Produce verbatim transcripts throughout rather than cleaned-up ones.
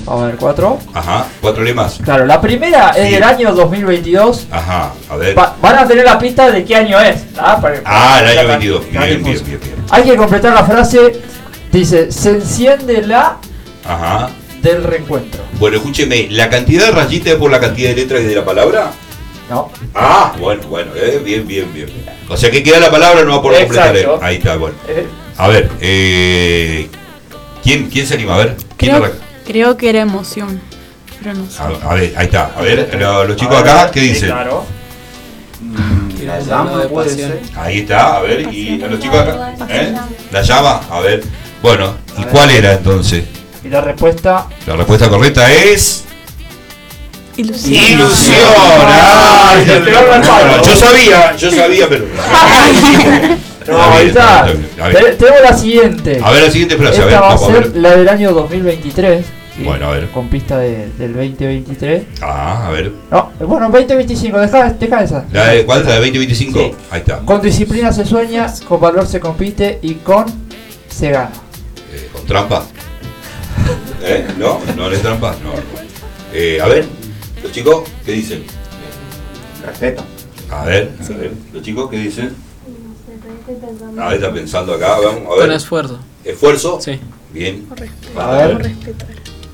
Vamos a ver, cuatro. Ajá, cuatro lemas. Claro, la primera es Bien. del año dos mil veintidós. Ajá, a ver. Va- van a tener la pista de qué año es. ¿Ah? Para- Ah, el para- año veintidós. para- Bien, para- bien, bien, bien. Hay que completar la frase. Dice, se enciende la Ajá. del reencuentro. Bueno, escúcheme, ¿la cantidad de rayitas es por la cantidad de letras de la palabra? ¿No? Ah, bueno, bueno, eh, bien, bien, bien. O sea que queda la palabra, no va por completar. eh. Exacto. Ahí está, bueno. Eh, A ver, eh, ¿quién, ¿quién se anima? A ver, ¿quién Creo, arranca? creo que era emoción, pero no sé. A, a ver, ahí está. A ver, lo- los chicos a ver, acá, ¿qué sí, dicen? Claro. La llama puede ser. Ahí está, a ver, y los chicos acá, ¿eh? La llama, a ver. Bueno, ¿y cuál era entonces? Y la respuesta. La respuesta correcta es... Ilusión. ¡Ilusión! ¡Ay! Se pegó al palo. Yo sabía, yo sabía, pero... No, Está ahí bien, está. está bien, está bien. Te- Tengo la siguiente. A ver la siguiente frase, a ver, Esta va a vamos a ser ver. la del año dos mil veintitrés. ¿sí? Bueno, a ver. Con pista de- del veinte veintitrés. Ah, a ver. No, bueno, veinte veinticinco. Deja, deja esa. ¿La de cuál? ¿La de veinte veinticinco? Sí. Ahí está. Con disciplina se sueña, con valor se compite y con se gana. Eh, ¿Con trampa? ¿Eh? ¿No? ¿No es trampa? No. Eh, a ver, los chicos, ¿qué dicen? Respeto. A ver, a ver, los chicos, ¿qué dicen? A ver, está pensando acá, vamos, a ver. Con esfuerzo. ¿Esfuerzo? Sí. Bien. A ver. Respetar.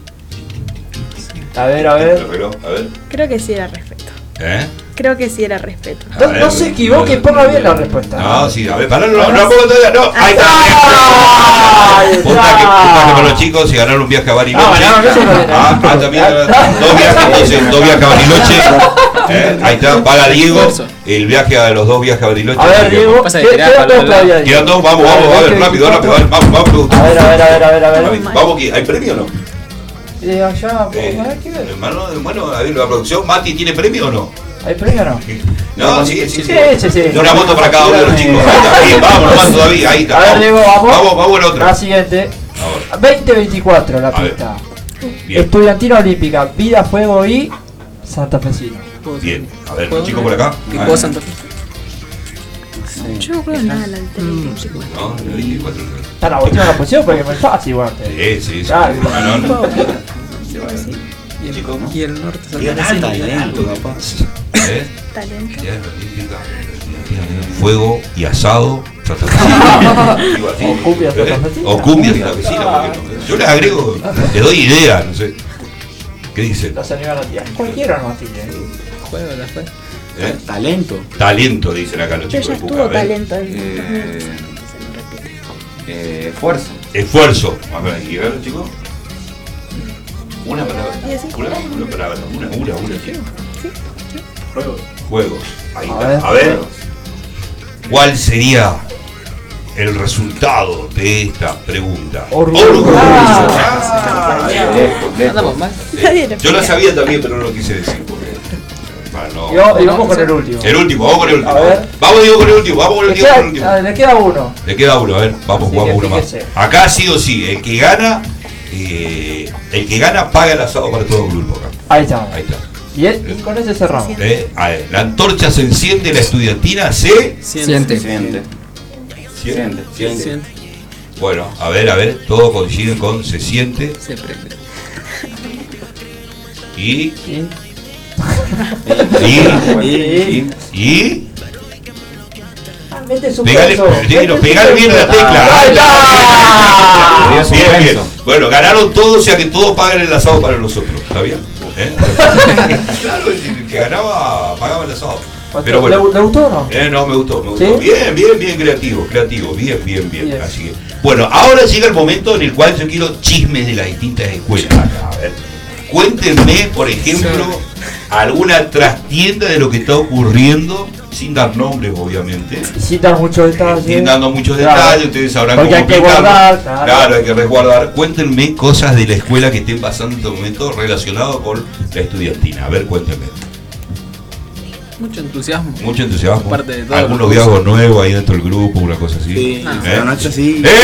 A ver, a ver. El reloj, a ver. Creo que sí era respeto. ¿Eh? Creo que sí era respeto. A No, ver, no se equivoque, ponga bien la respuesta. No, sí, a ver, pará, no, no la pongo todavía, no. Ahí está. Ahí está. Puntaje, puntaje para los chicos y ganaron un viaje a Bariloche. No, ganaron eso no tiene. Ah, ah, también ganaron dos viajes, entonces, dos viajes a Bariloche. Eh, ahí está, paga Diego el viaje a los dos viajes a Bariloche. A ver, Diego, Pasa ¿qué que tirá quedan para dos el lado. todavía? Quedan dos, vamos, vamos, a ver, rápido, rápido, a ver, vamos, vamos. A ver, a ver, a ver, a ver, a ver. Vamos, ¿qué? ¿Hay premio o no? Eh, allá, Eh, a ver, ¿qué ver? hermano, bueno, a ver, la producción, ¿Mati tiene premio o no? ¿Hay premio o no? No, sí, sí, sí. Sí, sí, sí. Una moto para cada uno de los chicos. Ahí está, bien, vamos, nomás todavía, ahí está. A ver, Diego, vamos. Vamos, vamos a la otra. La siguiente. Ahora, veinte veinticuatro la A ver. pista. bien, Estudiantina Olímpica, Vida, Fuego y Santafesino. bien. A ver, los chicos por acá. ¿Qué Ah, cosa Santa Fe? Yo no creo nada de la alternativa. No, el veinticuatro. Está la última la posición porque es muy fácil, bueno. Sí, sí, sí. Claro. Ah, no, no. Y el, y el norte Digan Santa alta, Fe. talento, papá. ¿Eh? Talento. Tierra olímpica, fuego y asado. Santa Fe. Digo así. O cumbia ¿Eh? santafesina. O cumbia santafesina, ¿por qué no? Yo les agrego, les doy idea, no sé. ¿Qué dicen? Los animan a tirar. Cualquiera no tiene. Juego la fe. ¿Eh? Talento. Talento, dicen acá los Pero chicos ya de Puca. estuvo a ver. talento en Eh, dos mil diez. Se lo repite. Eh, fuerza. Esfuerzo. A ver, ¿y a ver, chicos? Una palabra. Y así. Una, una palabra. Una, una, una. ¿sí? Juegos. Ahí A está. ver. A ver. ¿Cuál sería el resultado de esta pregunta? Orgullo. Ah, Lejos, lejos. Andamos mal. Nadie lo yo la explica. sabía también, pero no lo quise decir porque. Bueno, no. Y vamos, y vamos con el último. El último, vamos con el último. A ver. Vamos, digo, con el último. Vamos con el Le último. queda, Con el último. ah, le queda uno. Le queda uno, a ver, vamos, Así jugamos que uno más. fíjese. Acá sí o sí, el que gana, eh, el que gana paga el asado para todo el grupo acá. Ahí está. Ahí está. Y, él- y con ese cerramos. Eh, a ver, la antorcha se enciende, la estudiantina se Siente. Siente. Siente. siente. Siente. Bueno, a ver, a ver, todos coinciden con se siente Se prende. y Y- y Y, y Ah, mete su pegale, peso. Tino, Mete pegale su bien la peso. tecla. Ahí está. Bien, bien. Bueno, ganaron todos, o sea que todos pagan el asado para nosotros, ¿está bien? ¿Eh? Claro, el que ganaba pagaba el asado. Pero ¿Le, bueno. ¿Le gustó o no? Eh, no, me gustó, me gustó. ¿Sí? Bien, bien, bien creativo, creativo, bien, bien, bien. Bien. Así que, bueno, ahora llega el momento en el cual yo quiero chismes de las distintas escuelas. A ver, cuéntenme, por ejemplo, alguna trastienda de lo que está ocurriendo, sin dar nombres, obviamente. Sin dar muchos detalles. Sin dando muchos Claro. detalles, ustedes sabrán Porque cómo hay que aplicarlo. guardar, claro. Claro, hay que resguardar. Cuéntenme cosas de la escuela que estén pasando en este momento relacionado con la estudiantina. A ver, cuéntenme. Mucho entusiasmo. Mucho entusiasmo. Por parte de todo Algunos el curso. viejos nuevos ahí dentro del grupo, una cosa así. Sí, ¿Eh? la noche sí. ¡Eh!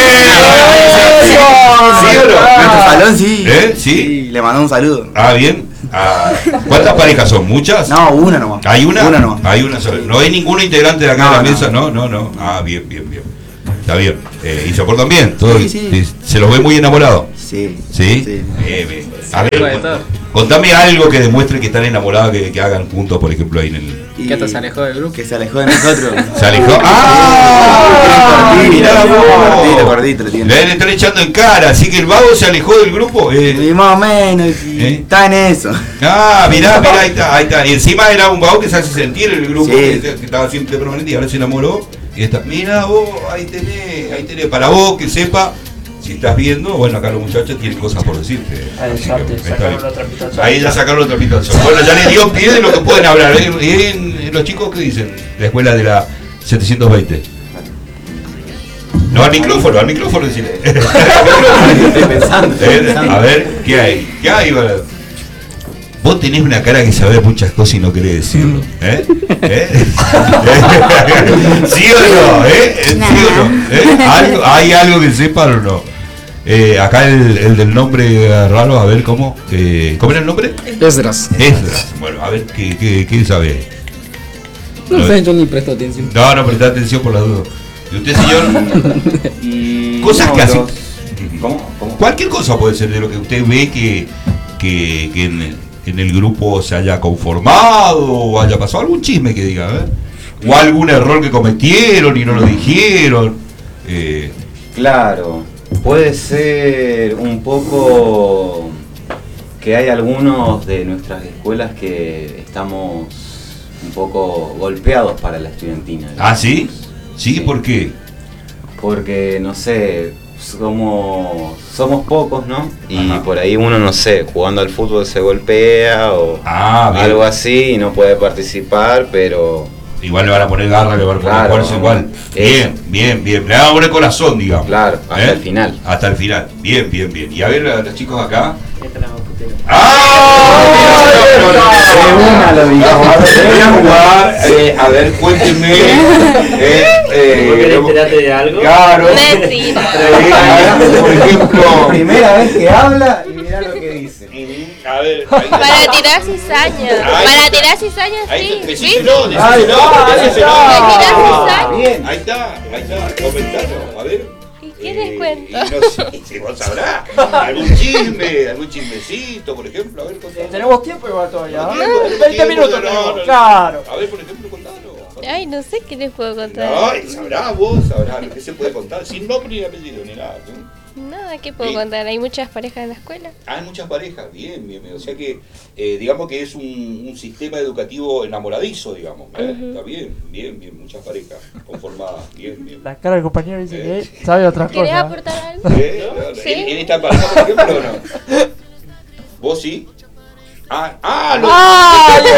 ¿Sí o no? Nuestro salón sí. ¿Eh? ¿Sí? Le mandó un saludo. Ah, bien. Ah, ¿cuántas parejas son? ¿Muchas? No, una nomás. ¿Hay una? Una nomás. Hay una sola. ¿No hay ningún integrante de acá No, de la no. mesa? No, no, no. Ah, bien, bien, bien. Está bien. Eh, ¿Y se portan bien? ¿Todo Sí, sí. ¿Se los ve muy enamorados? Sí. ¿Sí? Sí. Bien, bien. A ver, puede con- todo. contame algo que demuestre que están enamorados, que, que hagan juntos, por ejemplo, ahí en el... Y ¿Qué te se alejó del grupo? Que se alejó de nosotros. ¿Se alejó? ¡Ah! Cortito, Mirá vos. cortito, cortito lo tiene. Le, le están echando en cara, así que el vago se alejó del grupo. eh. Y más o menos, y ¿Eh? está en eso. Ah, mirá, mirá, ahí está, ahí está. Y encima era un vago que se hace sentir en el grupo, Sí. que, que estaba siempre permanente y ahora se enamoró. Y está, mirá vos, ahí tenés, ahí tenés. Para vos que sepa, si estás viendo, bueno, acá los muchachos tienen cosas por decirte. Ahí Así ya que te está sacaron bien. la trapita al sol. Ahí ya sacaron otra invitación. Bueno, ya les dio pie de lo que pueden hablar. ¿Eh? ¿Eh? ¿Los chicos qué dicen? La escuela de la setecientos veinte. No, al micrófono, al micrófono decirle. Estoy pensando, estoy Eh, pensando. A ver, ¿qué hay? ¿Qué hay? Vos tenés una cara que sabe muchas cosas y no querés decirlo. ¿Eh? ¿Eh? ¿Sí o no? ¿Eh? ¿Sí o no? ¿Eh? ¿Algo- ¿Hay algo que sepan o no? Eh, acá el, el del nombre raro, a ver cómo. Eh, ¿Cómo era el nombre? Esdras. Esdras. Bueno, a ver, ¿qué, qué, qué sabe? No sé, yo ni presto atención. No, no, prestá atención por las dudas. ¿Y usted, señor? Y Cosas no, que hacen. los- ¿Cómo? ¿Cómo? Cualquier cosa puede ser de lo que usted ve que, que, que en, el, en el grupo se haya conformado o haya pasado algún chisme que diga, ¿eh? O algún error que cometieron y no lo dijeron. Eh, Claro, puede ser un poco que hay algunos de nuestras escuelas que estamos un poco golpeados para la estudiantina. ¿Ah, sí? ¿Sí? Sí. ¿Por qué? Porque, no sé, somos, somos pocos, ¿no? Y Ajá. por ahí uno, no sé, jugando al fútbol se golpea o Ah, bien. algo así y no puede participar, pero... Igual le van a poner garra, le van a poner Claro, fuerza igual. Bien, bien, bien. Le van a poner corazón, digamos. Claro, hasta ¿Eh? el final. Hasta el final. Bien, bien, bien. Y a ver, a los chicos acá. Esta es la más putera. ¡Ah! No, no, no, no, no. De una lo digamos. Voy a jugar, eh, a ver, cuéntenme. Eh, eh, ¿Vos querés lo- enterarte de algo? Claro. Mentira. Eh, por ejemplo. Primera vez que habla y mirá lo que dice. A ver, ahí está. Para tirar cizaña. Ahí Para está. tirar cizaña, Ahí sí. está, ¿Viste? decíselo, decíselo, Ahí está, ahí decíselo. está. Tirar Ah, cizaña. Bien. Ahí está, ahí está, comentalo, a ver. ¿Y qué les cuento? Eh, y no sé, si vos sabrás. Algún chisme, algún chismecito, por ejemplo, a ver, contalo. Tenemos tiempo igual todavía. No, ¿eh? tiempo, veinte tiempo, minutos no, tenemos. no, no. Claro. A ver, por ejemplo, contalo. Ay, no sé qué les puedo contar. No, y sabrás vos, sabrás lo que se puede contar, sin nombre ni apellido ni nada. ¿no? Nada, ¿qué puedo Sí. contar? Hay muchas parejas en la escuela. Hay muchas parejas, bien, bien, bien. O sea que, eh, digamos que es un, un sistema educativo enamoradizo, digamos. ¿eh? Ujú. Está bien, bien, bien, muchas parejas conformadas, bien, bien. La cara del compañero dice Eh. que sabe otras ¿Querés cosas. aportar algo? ¿Eh? No, no, Sí. ¿En, en esta pareja, por ejemplo, o no? ¿Vos sí? Ah, ah, lo- ¡Ah, ahí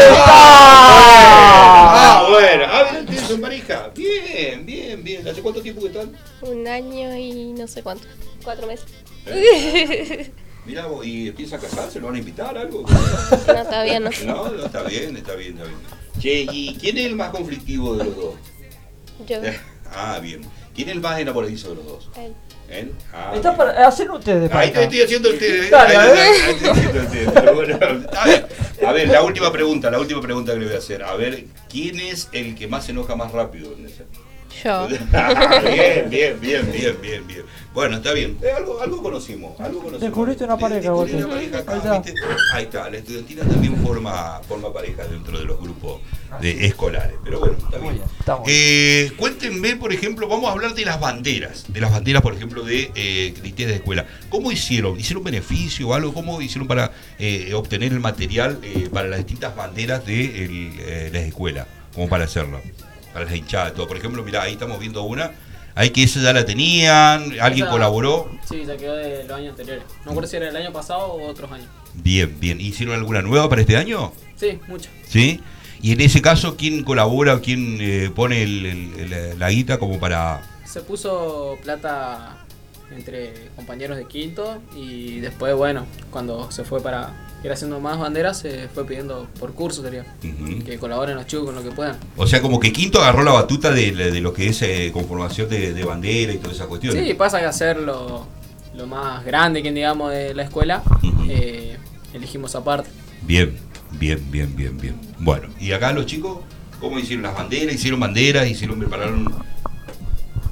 está! Ah, bueno, ah, bien, ustedes son pareja. Bien, bien, bien. ¿Hace cuánto tiempo que están? Un año y no sé cuánto. Cuatro meses. Mirá, vos, ¿y empieza a casarse? ¿Lo van a invitar a algo? No, todavía no. No, no, está bien, está bien, está bien. Che, ¿y quién es el más conflictivo de los dos? Yo. Ah, bien. ¿Quién es el más enamoradizo de los dos? Él. ¿Él? Ah, Está bien. para hacer ustedes. Ahí para te estoy haciendo el té. Dale, Ahí- a ver. ahí- ahí estoy haciendo el té, pero bueno, está bien. A ver, la última pregunta, la última pregunta que le voy a hacer. A ver, ¿quién es el que más se enoja más rápido en ese? Yo. bien, bien, bien, bien, bien, bien. Bueno, está bien. Eh, algo, algo conocimos, algo conocimos. Descubriste una pareja, Descubrí vos. una pareja acá, Ahí está. ¿viste? Ahí está, la estudiantina también forma, forma pareja dentro de los grupos de escolares. Pero bueno, está Muy bien. bien, está muy Eh, cuéntenme, por ejemplo, vamos a hablar de las banderas, de las banderas, por ejemplo, de eh, criterios de escuela. ¿Cómo hicieron? ¿Hicieron beneficio o algo? ¿Cómo hicieron para eh, obtener el material eh, para las distintas banderas de el, eh, las escuelas? Como para hacerlo, para las hinchadas, todo. Por ejemplo, mirá, ahí estamos viendo una. Ahí que esa ya la tenían, alguien Esa- colaboró. Sí, se quedó de los años anteriores. No recuerdo si era el año pasado o otros años. Bien, bien. ¿Hicieron alguna nueva para este año? Sí, mucho. ¿Sí? Y en ese caso, ¿quién colabora o quién eh, pone el- el- el- la guita como para...? Se puso plata entre compañeros de quinto y después, bueno, cuando se fue para ir haciendo más banderas, se fue pidiendo por curso, sería. Ujú. Que colaboren los chicos con lo que puedan. O sea, como que Quinto agarró la batuta de, de lo que es eh, conformación de, de bandera y toda esa cuestión. Sí, pasa que hacer lo, lo más grande que digamos de la escuela, Ujú. eh, elegimos aparte. Bien, bien, bien, bien, bien. Bueno, ¿y acá los chicos cómo hicieron las banderas? ¿Hicieron banderas? ¿Hicieron, prepararon?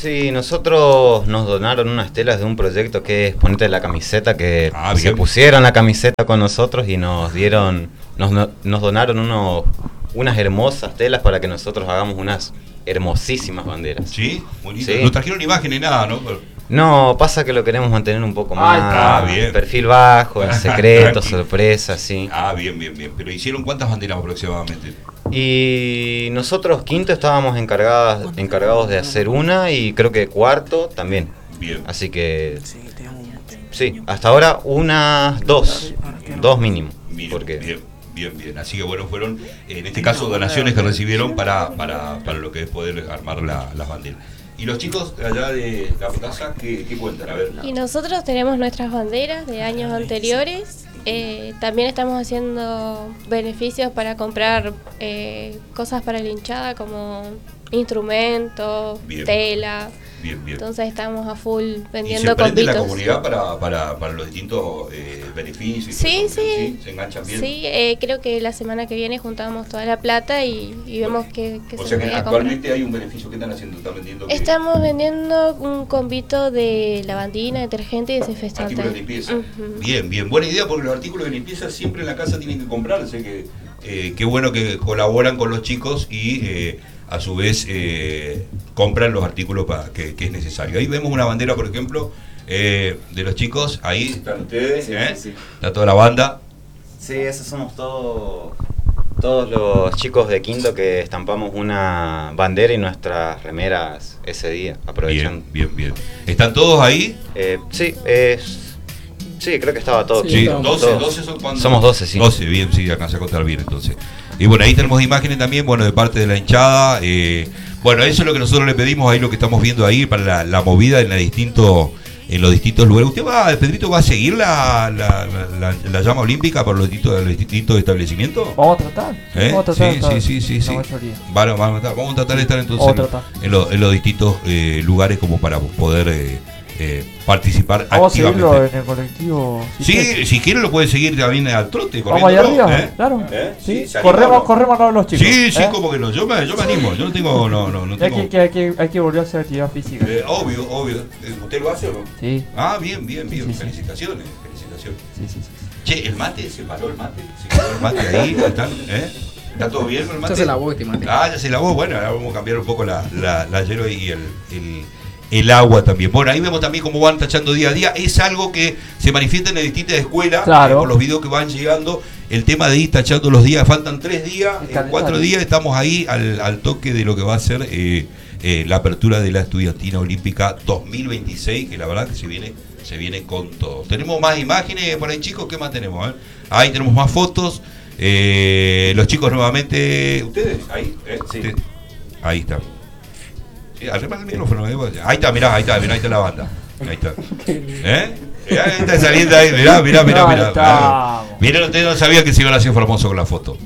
Sí, nosotros nos donaron unas telas de un proyecto que es Ponete la Camiseta, que Ah, se bien. pusieron la camiseta con nosotros y nos dieron, nos, no- nos donaron unos, unas hermosas telas para que nosotros hagamos unas hermosísimas banderas. ¿Sí? Muy lindo. Sí. No trajeron imágenes, nada, ¿no? Pero- No, pasa que lo queremos mantener un poco Ay, más, está bien. perfil bajo, en secreto, Tranquilo. sorpresa, sí. Ah, bien, bien, bien. Pero hicieron cuántas banderas aproximadamente. Y nosotros quinto estábamos encargadas, encargados de hacer una y creo que cuarto también. Bien. Así que sí, hasta ahora unas dos, dos mínimo. Bien, Porque bien, bien, bien. Así que bueno, fueron en este caso donaciones que recibieron para, para, para lo que es poder armar la- las banderas. Y los chicos allá de la casa, ¿qué, qué cuentan? A ver. Y nosotros tenemos nuestras banderas de años anteriores. Eh, también estamos haciendo beneficios para comprar eh, cosas para la hinchada como instrumentos, Bien. tela. Bien, bien. Entonces estamos a full ¿Y vendiendo se prende la combitos. comunidad para, para, para los distintos eh, beneficios? y Sí, todo eso? sí. ¿Se enganchan bien? Sí, eh, creo que la semana que viene juntamos toda la plata y, y vemos que, que O se sea que podía comprar. actualmente hay un beneficio. ¿Qué están haciendo? ¿Están vendiendo qué? Estamos vendiendo un combito de lavandina, detergente y desinfectante. Artículos de limpieza. Ujú. Bien, bien. Buena idea porque los artículos de limpieza siempre en la casa tienen que comprarse. Que, eh, qué bueno que colaboran con los chicos y eh, a su vez eh, compran los artículos para que, que es necesario. Ahí vemos una bandera, por ejemplo, eh, de los chicos. Ahí están ustedes. Sí, ¿eh? sí, sí. Está toda la banda. sí, esos somos todos, todos los chicos de quinto que estampamos una bandera y nuestras remeras ese día, aprovechando. Bien, bien, bien. ¿Están todos ahí? Eh, sí, es, sí, creo que estaba todo Sí, Sí, quinto, estamos doce, todos. doce son cuando. Somos doce, sí. doce, bien, sí, alcancé a contar bien entonces. Y bueno, ahí tenemos imágenes también, bueno, de parte de la hinchada. eh, bueno, eso es lo que nosotros le pedimos, ahí lo que estamos viendo ahí para la, la movida en, la distinto, en los distintos lugares. ¿Usted va, Pedrito, va a seguir la, la, la, la- la llama olímpica por los distintos, los distintos establecimientos? Vamos a tratar. ¿Eh? Vamos a tratar. Sí, de estar sí, sí, sí, la sí. mayoría. Vamos, vamos a tratar, vamos a tratar de estar entonces Vamos a en, tratar. en lo- en los distintos eh, lugares como para poder eh, eh, participar Vamos a seguirlo activamente. en el colectivo. si quiere. Sí, si quiere lo puede seguir también al trote. Vamos allá corriendo, arriba, ¿eh? claro. ¿Eh? Sí, ¿se anima o corremos, no? corremos todos los chicos. Sí, sí, ¿eh? como que no. Yo me, yo me animo. Yo no tengo. No, no, no Hay tengo. que, que, hay que, hay que volver a hacer actividad física. Eh, obvio, obvio. Eh, ¿Usted lo hace o no? Sí, Ah, bien, bien, bien. Sí, sí. Felicitaciones, felicitaciones. sí, sí, sí. Che, el mate, se paró el mate. Se quedó el mate ahí. ¿Están, eh? ¿Está todo bien con el mate? Ya se lavó este mate. Ah, ya se lavó. Bueno, ahora vamos a cambiar un poco la, la, la hierba y el, el, el agua también. Bueno, ahí vemos también cómo van tachando día a día. Es algo que se manifiesta en las distintas escuelas, Claro. eh, por los videos que van llegando. El tema de ir tachando los días, faltan tres días, El en calendario. cuatro días estamos ahí al, al toque de lo que va a ser eh, eh, la apertura de la Estudiantina Olímpica dos mil veintiséis, que la verdad que se viene, se viene con todo. Tenemos más imágenes por ahí, chicos. ¿Qué más tenemos? eh? Ahí tenemos más fotos. Eh, los chicos nuevamente. ¿Ustedes? Ahí, ¿eh? Sí. Usted- Ahí está. Sí, arriba del micrófono. eh. Ahí está, mirá, ahí está, mirá, ahí está la banda. Ahí está. ¿Eh? Mirá, ahí está saliendo ahí, mirá, mirá, mirá, Ahí mirá. estamos. Miren, ustedes no sabían que se iban a hacer famosos con la foto.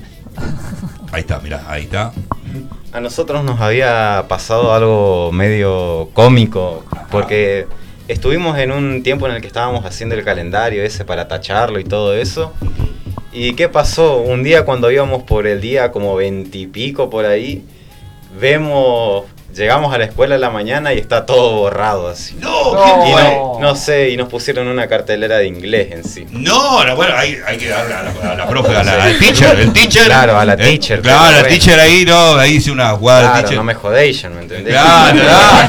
Ahí está, mirá, ahí está. A nosotros nos había pasado algo medio cómico, porque estuvimos en un tiempo en el que estábamos haciendo el calendario ese para tacharlo y todo eso. ¿Y qué pasó? Un día cuando íbamos por el día como veintipico por ahí, vemos, llegamos a la escuela en la mañana y está todo borrado así. No, No. ¿quién Y fue? no, no sé, y nos pusieron una cartelera de inglés en sí. No, no, bueno, hay, hay que darle a la, a la profe, a la, al teacher, el teacher. Claro, a la Eh, teacher, Claro, pero el bueno. teacher ahí, no, ahí hice una jugada del Claro, teacher. no me jodéis, ¿me entendés? Claro,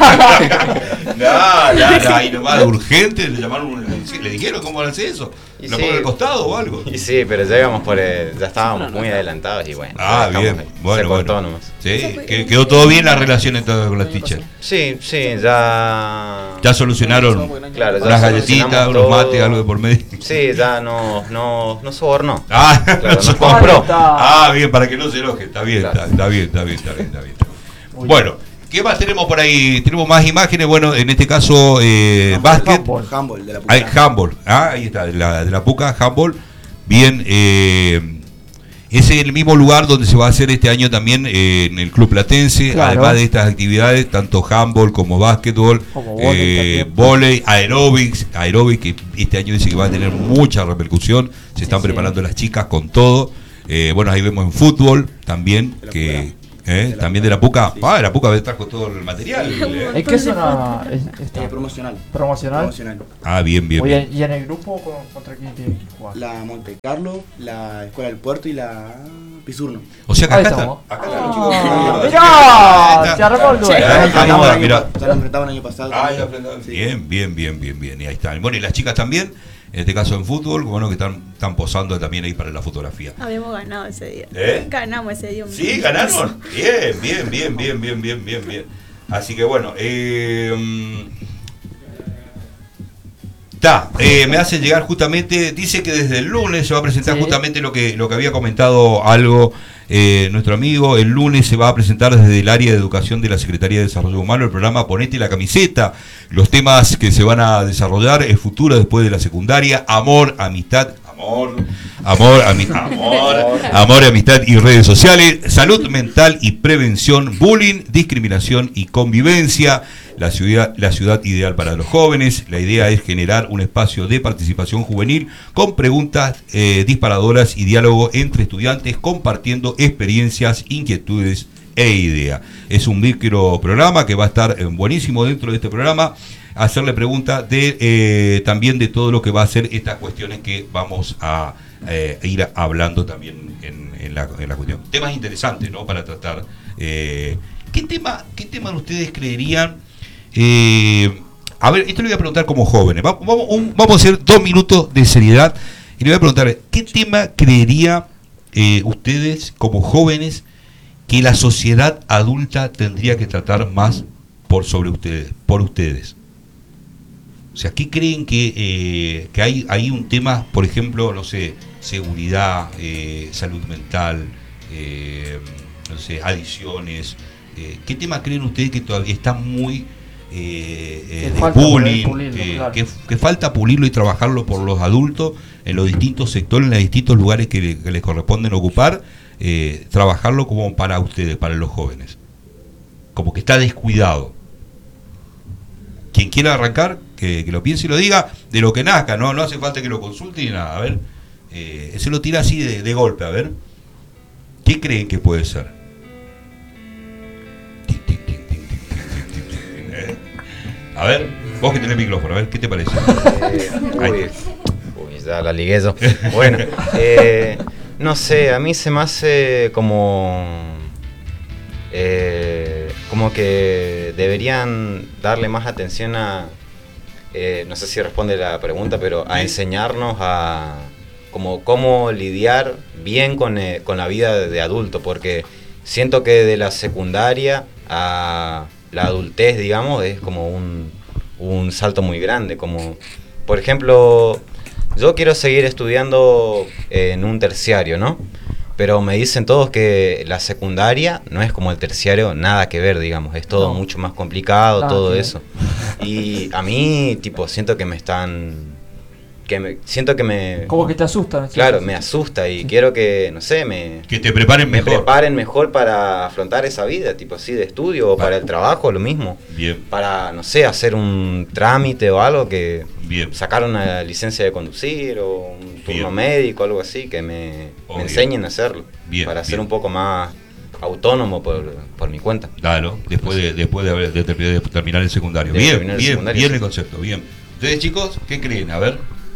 no, no, no, no, ahí nomás, urgente, le llamaron, un- le dijeron cómo hace eso, Y lo sí. ponen al costado o algo. Y sí, pero ya íbamos por el, ya estábamos muy adelantados y bueno. Ah, ya bien, estamos ahí. bueno, Se cortó bueno. nomás. Sí, que- quedó todo bien la relación entonces con la teacher. Sí, sí, ya. Ya solucionaron Claro, ya unas solucionamos galletitas, unos todo. mates, algo de por medio. Sí, ya nos, nos, nos sobornó. Ah, Claro, nos eso- compró. Ahí está. Ah, bien, para que no se enoje, está bien, está, está bien, está bien, está bien, está bien. Muy Bueno, ¿qué más tenemos por ahí? Tenemos más imágenes, bueno, en este caso, eh, básquet. Handball. Humble de la Hay puta. handball, ah, ahí está, de la, de la Puca, handball. Bien, eh, ese es el mismo lugar donde se va a hacer este año también eh, en el Club Platense, Claro. además de estas actividades, tanto handball como básquetbol, Como vóley eh, también. vóley, aeróbics, aeróbic, que este año dice que va a tener mucha repercusión, se están Sí, preparando las chicas con todo. Eh, bueno, ahí vemos en fútbol también, De la que... Puca. ¿Eh? También de la Puca. Ah, de la Puca trajo todo el material. ¿eh? ¿En qué zona es- está? Eh, promocional. ¿Promocional? Promocional. Ah, bien, bien, Oye, bien. ¿y en el grupo con- contra quién tiene que jugar? La Monte Carlo, la Escuela del Puerto y la Pisurno. O sea que Ahí acá están. estamos. Acá están los Ah, chicos. mirá, Ahí se armó el está. duelo. Ya estamos, mirá. Se han enfrentado el año pasado. Ah, también. ya enfrentaron. Sí. Bien, bien, bien, bien, bien. Y ahí están. Bueno, y las chicas también, en este caso en fútbol, bueno, que están, están posando también ahí para la fotografía. Habíamos ganado ese día. ¿Eh? Ganamos ese día. Sí, ganaron. Bien, bien, bien, bien, bien, bien, bien, bien. Así que bueno, eh, Ta, eh, me hace llegar justamente, dice que desde el lunes se va a presentar Sí. justamente lo que, lo que había comentado algo eh, nuestro amigo. El lunes se va a presentar desde el área de educación de la Secretaría de Desarrollo Humano el programa Ponete la Camiseta. Los temas que se van a desarrollar, el futuro después de la secundaria, amor, amistad, amor, amor, ami- amor, amor, amistad y redes sociales, salud mental y prevención, bullying, discriminación y convivencia. La ciudad, la ciudad ideal para los jóvenes. La idea es generar un espacio de participación juvenil con preguntas eh, disparadoras y diálogo entre estudiantes compartiendo experiencias, inquietudes e ideas. Es un micro programa que va a estar eh, buenísimo dentro de este programa. Hacerle preguntas de eh, también de todo lo que va a ser estas cuestiones que vamos a eh, ir hablando también en, en, la, en la cuestión. Temas interesantes, ¿no? Para tratar. Eh, ¿Qué tema, qué tema ustedes creerían? Eh, a ver, esto le voy a preguntar como jóvenes. Vamos, vamos, un- vamos a hacer dos minutos de seriedad y le voy a preguntar, ¿qué tema creería eh, ustedes como jóvenes que la sociedad adulta tendría que tratar más por sobre ustedes, por ustedes? O sea, ¿qué creen que, eh, que hay, hay un tema, por ejemplo, no sé, seguridad, eh, salud mental, eh, no sé, adicciones? Eh, ¿Qué tema creen ustedes que todavía está muy eh, eh, Que de falta bullying, pulirlo, eh, claro. que, que falta pulirlo y trabajarlo por los adultos en los distintos sectores, en los distintos lugares que, le- que les corresponden ocupar, eh, trabajarlo como para ustedes, para los jóvenes? Como que está descuidado. Quien quiera arrancar, que, que lo piense y lo diga, de lo que nazca, no, no hace falta que lo consulte ni nada. A ver, eh, se lo tira así de, de golpe, a ver. ¿Qué creen que puede ser? Tic, tic, tic, tic, tic, tic, tic, tic, tic, ¿eh? A ver, vos que tenés micrófono, a ver, ¿qué te parece? Eh, Ahí. uy, uy, ya la ligué yo. Bueno, eh, no sé, a mí se me hace como... eh, como que deberían darle más atención a... eh, no sé si responde la pregunta, pero a Sí. enseñarnos a... como cómo lidiar bien con, eh, con la vida de, de adulto, porque siento que de la secundaria a la adultez, digamos, es como un, un salto muy grande. Como, por ejemplo, yo quiero seguir estudiando en un terciario, ¿no? Pero me dicen todos que la secundaria no es como el terciario, nada que ver, digamos, es todo No. mucho más complicado, Nada todo que ver. eso. Y a mí, tipo, siento que me están... que me, siento que me... Como que te asustan. ¿sí? Claro, me asusta y Sí. quiero que, no sé, me, Que te preparen me mejor. preparen mejor para afrontar esa vida, tipo así, de estudio o para el trabajo, lo mismo. Bien, Para, no sé, hacer un trámite o algo, que bien. sacar una licencia de conducir o un turno Bien. médico, algo así, que me, Obvio. me enseñen a hacerlo. Bien, para ser bien. un poco más autónomo por, por mi cuenta. Claro, después de, después de, haber, de, ter- de terminar el secundario. De Bien, terminar el bien, secundario, bien sí. el concepto, bien. Ustedes, chicos, ¿qué creen? A ver.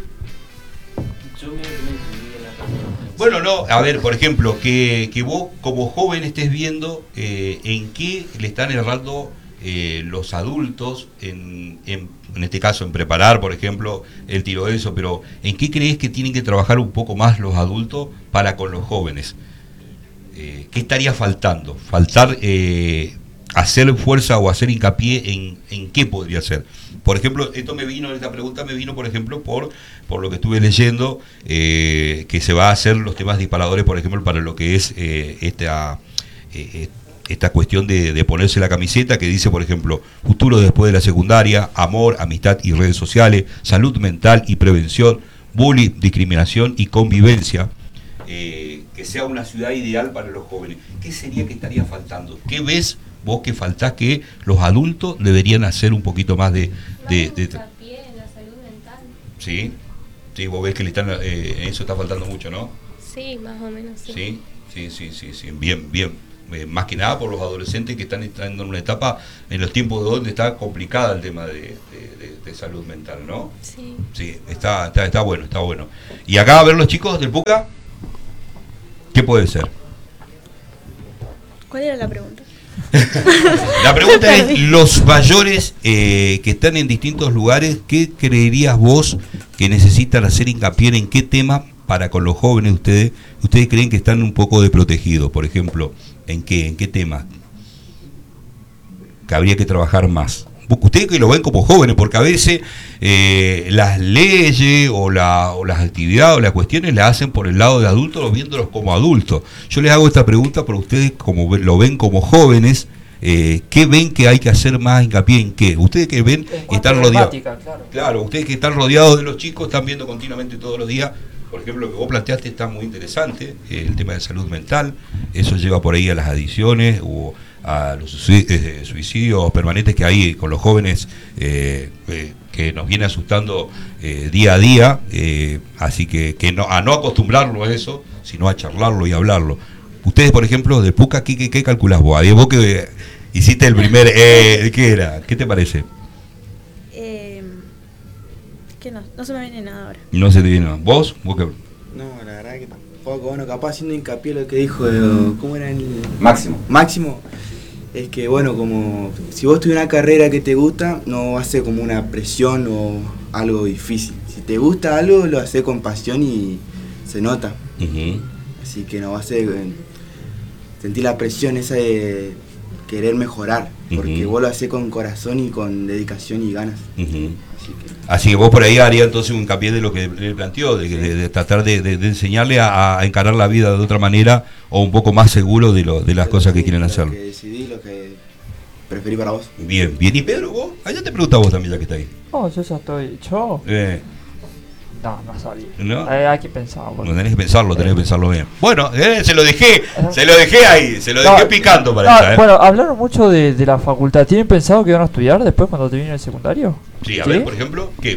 Yo me, me entendí en la pregunta. Bueno, no, a ver, por ejemplo, que, que vos como joven estés viendo eh, en qué le están errando eh, los adultos, en, en, en este caso en preparar, por ejemplo, el tiro de eso, pero ¿en qué crees que tienen que trabajar un poco más los adultos para con los jóvenes? Eh, ¿Qué estaría faltando? Faltar eh, hacer fuerza o hacer hincapié en, en qué podría ser. Por ejemplo, esto me vino, esta pregunta me vino, por ejemplo, por, por lo que estuve leyendo, eh, que se va a hacer los temas disparadores, por ejemplo, para lo que es eh, esta, eh, esta cuestión de, de ponerse la camiseta, que dice, por ejemplo, futuro después de la secundaria, amor, amistad y redes sociales, salud mental y prevención, bullying, discriminación y convivencia. Eh, que sea una ciudad ideal para los jóvenes. ¿Qué sería que estaría faltando? ¿Qué ves vos que faltás que los adultos deberían hacer un poquito más de... de, de- hincapié en la salud mental. ¿Sí? Sí, vos ves que le están, eh, eso está faltando mucho, ¿no? Sí, más o menos. Sí. Sí, sí, sí, sí, sí. Bien, bien. eh, más que nada por los adolescentes que están entrando en una etapa, en los tiempos donde está complicada el tema de, de, de, de salud mental, ¿no? Sí. Sí, está, está, está bueno, está bueno. Y acá, a ver los chicos del Puca, ¿qué puede ser? ¿Cuál era la pregunta? La pregunta es, los mayores eh, que están en distintos lugares, ¿qué creerías vos que necesitan hacer hincapié en qué tema para con los jóvenes? Ustedes ustedes creen que están un poco desprotegidos, por ejemplo, ¿en qué, en qué tema? Que habría que trabajar más. Ustedes que lo ven como jóvenes, porque a veces eh, las leyes o, la, o las actividades o las cuestiones las hacen por el lado de adultos, viéndolos como adultos. Yo les hago esta pregunta por ustedes, como lo ven como jóvenes, eh, ¿qué ven que hay que hacer más hincapié en qué? Ustedes que ven que están rodeados. Claro. Claro, ustedes que están rodeados de los chicos, están viendo continuamente todos los días. Por ejemplo, lo que vos planteaste está muy interesante, eh, el tema de salud mental, eso lleva por ahí a las adicciones o a los suicidios permanentes que hay con los jóvenes, eh, eh, que nos viene asustando eh, día a día, eh, así que, que no, a no acostumbrarlo a eso, sino a charlarlo y hablarlo. Ustedes, por ejemplo, de Puca, ¿qué, qué, qué calculás vos? Ahí vos que eh, hiciste el primer, eh, ¿qué era? ¿Qué te parece? Eh, que no, no se me viene nada ahora. No se te vino. ¿Vos? ¿Vos qué? No, la verdad que tampoco, bueno, capaz haciendo hincapié en lo que dijo, eh, ¿cómo era el...? Máximo. Máximo. Es que bueno, como si vos tuvieras una carrera que te gusta, no va a ser como una presión o algo difícil. Si te gusta algo, lo haces con pasión y se nota. Uh-huh. Así que no va a ser eh, sentir la presión esa de querer mejorar, porque uh-huh. vos lo haces con corazón y con dedicación y ganas. Uh-huh. Así que, Así que vos por ahí harías entonces un hincapié de lo que le planteó, de, de, de tratar de, de, de enseñarle a, a encarar la vida de otra manera o un poco más seguro de, lo, de las cosas que quieren hacer. Lo que decidí, lo que preferí para vos. Bien, bien. ¿Y Pedro, vos? Allá te pregunta vos también, ya que está ahí. Oh, yo ya estoy. ¿Yo? Eh, No, no sabía. ¿No? Eh, hay que pensar. Bueno. no tenés que pensarlo, tenés que pensarlo bien. Bueno, eh, se lo dejé, se lo dejé ahí, se lo No, dejé picando para no, esta, ¿eh? Bueno, hablaron mucho de, de la facultad. ¿Tienen pensado que van a estudiar después cuando terminen el secundario? Sí, a ¿Sí? ver, por ejemplo, ¿qué?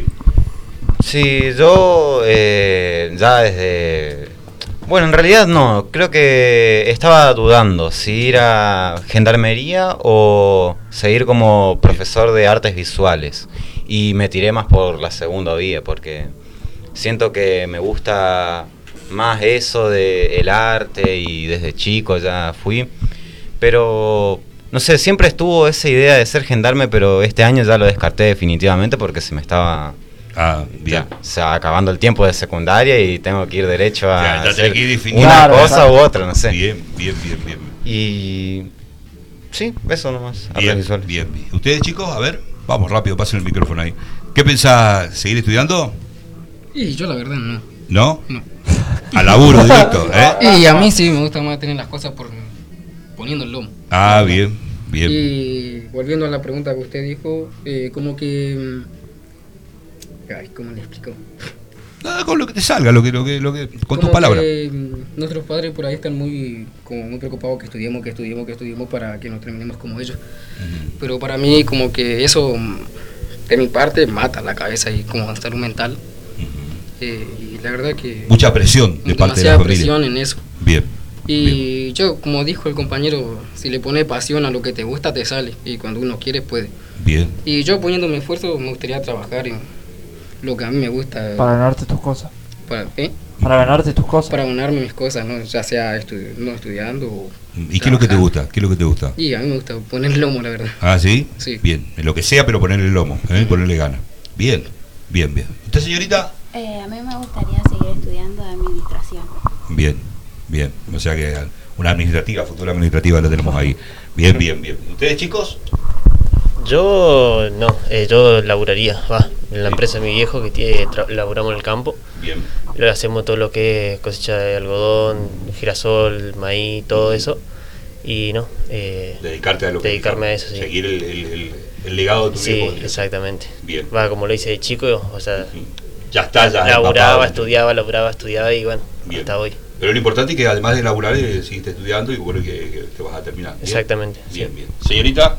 Sí, yo eh, ya desde... Bueno, en realidad no, creo que estaba dudando si ir a gendarmería o seguir como profesor de artes visuales. Y me tiré más por la segunda vía porque siento que me gusta más eso de el arte y desde chico ya fui. Pero, no sé, siempre estuvo esa idea de ser gendarme, pero este año ya lo descarté definitivamente porque se me estaba... Ah, bien. Ya, o sea, acabando el tiempo de secundaria y tengo que ir derecho a O sea, ya hacer tenés que ir definiendo. una Claro, cosa claro. u otra, no sé. Bien, bien, bien, bien. Y sí, eso nomás. artes Bien, visuales. bien, bien. Ustedes, chicos, a ver, vamos rápido, pasen el micrófono ahí. ¿Qué pensás? ¿Seguir estudiando? Y yo la verdad no. ¿No? No. A laburo directo, ¿eh? Y a mí sí me gusta más tener las cosas por poniendo el lomo. Ah, bien, bien. Y volviendo a la pregunta que usted dijo, eh, como que... Ay, ¿cómo le explico? Nada, con lo que te salga, lo que, lo que, lo que, con tus Como palabras. que, mm, nuestros padres por ahí están muy, como muy preocupados que estudiemos, que estudiemos, que estudiemos para que no terminemos como ellos. Ujú. Pero para mí como que eso, mm, de mi parte, mata la cabeza y como salud mental. Ujú. Eh, y la verdad que... Mucha presión de parte de la demasiada familia. presión en eso. Bien. Y yo, como dijo el compañero, si le pones pasión a lo que te gusta, te sale. Y cuando uno quiere, puede. Bien. Y yo poniéndome esfuerzo, me gustaría trabajar en lo que a mí me gusta. Para ganarte tus cosas. Para, ¿eh? Para ganarte tus cosas. Para ganarme mis cosas, ¿no? Ya sea estu- no estudiando o... ¿Y qué es lo que te trabajando. gusta? ¿Qué es lo que te gusta? Y a mí me gusta poner lomo, la verdad. Ah, ¿sí? Sí. Bien, en lo que sea, pero ponerle el lomo, ¿eh? Ponerle ganas. Bien, bien, bien. ¿Usted, señorita? Eh, a mí me gustaría seguir estudiando administración. Bien, bien. O sea que una administrativa, futura administrativa la tenemos ahí. Bien, bien, bien. ¿Ustedes, chicos? Yo no, eh, yo laburaría, va, en la Sí. empresa de mi viejo que tiene, tra- laburamos en el campo. Bien. Lo hacemos todo lo que es cosecha de algodón, girasol, maíz, todo eso. Y no, eh, Dedicarte a lo que dedicarme a eso, sí. Seguir el, el, el, el legado de tu Sí, viejo. exactamente. Bien. Va, como lo hice de chico, o sea, Ya está, ya. laburaba, empapado. estudiaba, laburaba, estudiaba y bueno, Bien. hasta hoy. Pero lo importante es que además de laburar, eh, seguiste estudiando y bueno, que, que te vas a terminar. ¿Bien? Exactamente. Bien, sí. bien. Señorita.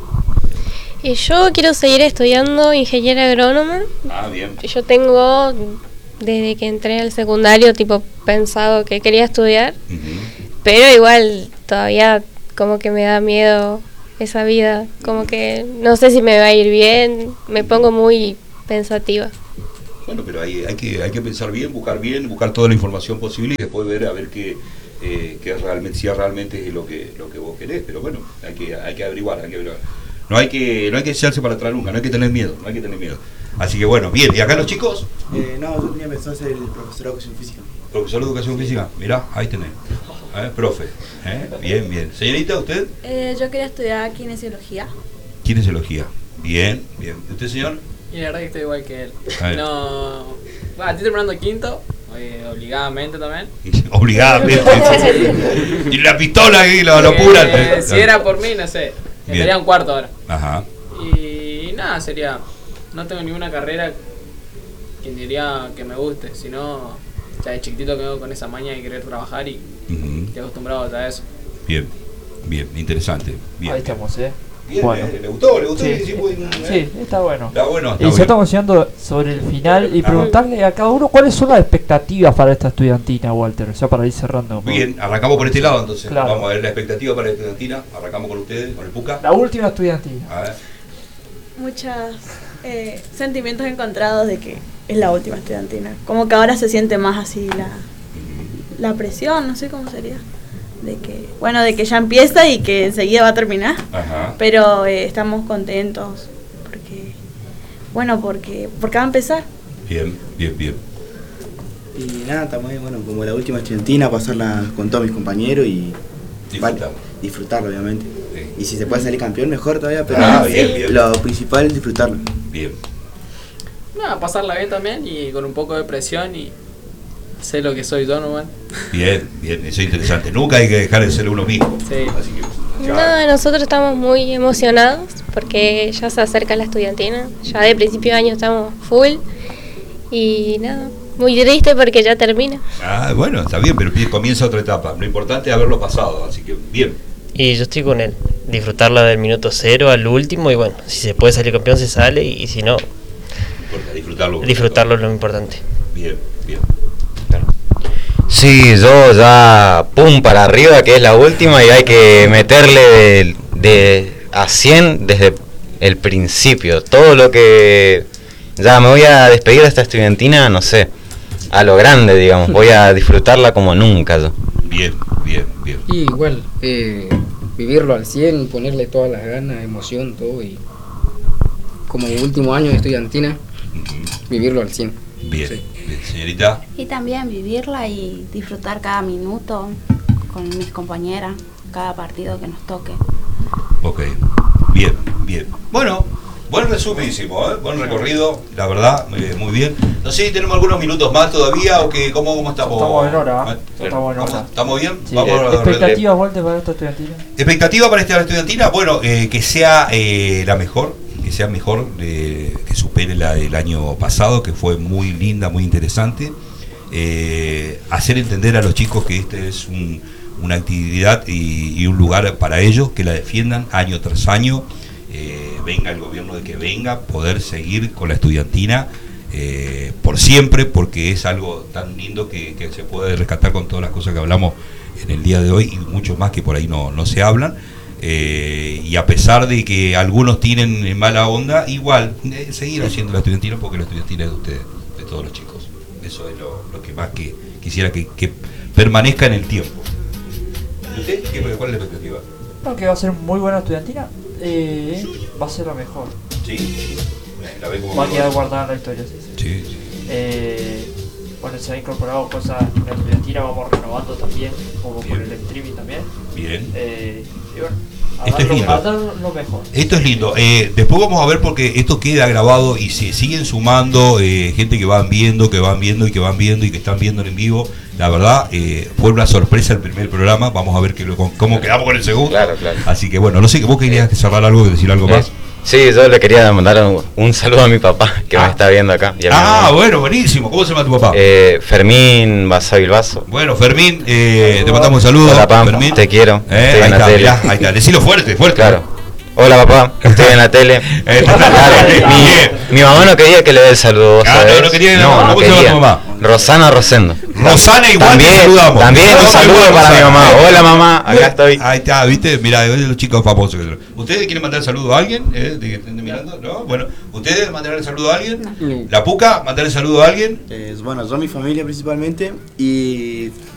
Y yo quiero seguir estudiando ingeniera agrónoma. Ah, bien. Yo tengo, desde que entré al secundario, tipo pensado que quería estudiar, Ujú. pero igual todavía como que me da miedo esa vida, como que no sé si me va a ir bien, me pongo muy pensativa. Bueno, pero hay, hay que hay que pensar bien, buscar bien, buscar toda la información posible y después ver a ver qué eh, qué realmente si realmente es lo que lo que vos querés. Pero bueno, hay que hay que averiguar, hay que averiguar. No hay que no hay que echarse para atrás nunca, no hay que tener miedo, no hay que tener miedo. Así que bueno, bien. ¿Y acá los chicos? Eh, no, yo tenía pensado ser el profesor de educación física. Profesor de educación física, mirá, ahí tenés. ¿Eh? Profe, ¿eh? Bien, bien. Señorita, ¿usted? Eh, yo quería estudiar kinesiología. Kinesiología. Bien, bien. ¿Usted, señor? Y la verdad que estoy igual que él. A ver. No. Bueno, estoy terminando quinto, eh, obligadamente también. Obligadamente. Y la pistola ahí, lo, lo Eh, apuran. Si era por mí, no sé. Bien. Estaría un cuarto ahora. Ajá. Y nada, sería. No tengo ninguna carrera que diría que me guste, sino ya de chiquitito que vengo con esa maña de querer trabajar y Ujú. estoy acostumbrado a eso. Bien, bien, interesante. Bien. Ahí estamos, ¿eh? Bien, Bueno. eh, ¿le gustó? ¿Le gustó? Sí, Sí, muy bien, sí, ¿eh? está bueno. Está bueno, está Y ya bueno. estamos llegando sobre el final y Ajá. preguntarle a cada uno cuáles son las expectativas para esta estudiantina, Walter, ya para ir cerrando. Bien, arrancamos por este lado entonces. Claro. Vamos a ver la expectativa para la estudiantina. Arrancamos con ustedes, con el Puca. La última estudiantina. A ver. Muchos eh, sentimientos encontrados de que es la última estudiantina. Como que ahora se siente más así la, la presión, no sé cómo sería. De que, bueno, de que ya empieza y que enseguida va a terminar. Ajá. Pero eh, estamos contentos porque, bueno, porque, porque va a empezar. Bien, bien, bien. Y nada, también, bueno, como la última estudiantina, pasarla con todos mis compañeros y Disfrutar. disfrutarlo, obviamente. Sí. Y si se puede salir campeón, mejor todavía, pero Ah, bien, bien. lo principal es disfrutarlo. Bien. Nada, pasarla bien también y con un poco de presión y sé lo que soy yo nomás. Bien, bien, eso es interesante. Nunca hay que dejar de ser uno mismo. Sí. Así que, No, nosotros estamos muy emocionados porque ya se acerca la estudiantina, ya de principio de año estamos full y nada, muy triste porque ya termina. Ah, bueno, está bien, pero comienza otra etapa. Lo importante es haberlo pasado, así que bien. Y yo estoy con él, disfrutarla del minuto cero al último y bueno, si se puede salir campeón se sale y si no, Importa disfrutarlo. disfrutarlo es lo importante. Bien, bien. Sí, yo ya pum para arriba, que es la última, y hay que meterle de, de a cien desde el principio. Todo lo que ya me voy a despedir de esta estudiantina, no sé, a lo grande, digamos, voy a disfrutarla como nunca yo. Bien, bien, bien. Y igual, eh, vivirlo al cien, ponerle todas las ganas, emoción, todo, y como último año de estudiantina, vivirlo al cien. Bien, Sí. bien. Señorita. Y también vivirla y disfrutar cada minuto con mis compañeras, cada partido que nos toque. Ok, bien, bien. Bueno, buen resumen hicimos, ¿eh? Buen recorrido, la verdad, eh, muy bien. No sé si tenemos algunos minutos más todavía o que, ¿cómo, cómo estamos? Estamos en hora, ¿Eh? estamos en hora. ¿Cómo? ¿Estamos bien? Sí. Vamos a- ¿Expectativas, Walter, para esta estudiantina? ¿Expectativa para esta estudiantina? Bueno, eh, que sea eh, la mejor, que sea mejor, eh, que supere la del año pasado, que fue muy linda, muy interesante. Eh, hacer entender a los chicos que este es un, una actividad y, y un lugar para ellos, que la defiendan año tras año. Eh, venga el gobierno de que venga, poder seguir con la estudiantina eh, por siempre, porque es algo tan lindo que, que se puede rescatar con todas las cosas que hablamos en el día de hoy y mucho más que por ahí no, no se hablan. Eh, y a pesar de que algunos tienen mala onda, igual eh, seguir haciendo la estudiantina, porque la estudiantina es de ustedes, de todos los chicos. Eso es lo, lo que más que quisiera que, que permanezca en el tiempo. ¿Usted? ¿Qué, ¿Cuál es la expectativa? Creo que va a ser muy buena estudiantina. Eh, va a ser la mejor. Sí, la ve como Va a mejor. quedar guardada en la historia, sí, sí. Sí, sí. Eh, bueno, se han incorporado cosas en la estudiantina, vamos renovando también, como Bien. por el streaming también. Bien. Eh, y bueno, a Esto dar, es lo, lindo. a dar lo mejor. Esto es lindo. Eh, después vamos a ver porque esto queda grabado y se siguen sumando eh, gente que van viendo, que van viendo y que van viendo y que están viendo en vivo. La verdad, eh, fue una sorpresa el primer programa. Vamos a ver que lo- cómo quedamos con el segundo. Claro, claro. Así que bueno, no sé que vos querías cerrar algo, decir algo más. Eh, Sí, yo le quería mandar un, un saludo a mi papá, que Ah. me está viendo acá. y a mi Ah, mamá. bueno, buenísimo. ¿Cómo se llama tu papá? Eh, Fermín Basavilbaso. Bueno, Fermín, eh, te mandamos un saludo. Hola, Pam, Fermín. te quiero. Eh, Estoy ahí en la está, tele. mirá, ahí está. Decilo fuerte, fuerte. Claro. Hola papá, estoy en la tele. Dale, mi, mi mamá no quería que le dé el saludo, Ah, ¿sabes? no, no quería que le- no, ¿cómo no se llama quería. tu mamá? Rosana Rosendo. Rosana, igual también, te saludamos. También un Rosana, saludo igual, para mi Rosana. mamá. Hola mamá, acá estoy. Ahí está, viste, mira, es de los chicos famosos. ¿Ustedes quieren mandar saludo a alguien? ¿Eh? ¿De que estén mirando? ¿No? Bueno, ¿ustedes mandarán el saludo a alguien? No. ¿La Puca? ¿Mandar el saludo a alguien? Eh, bueno, yo a mi familia principalmente y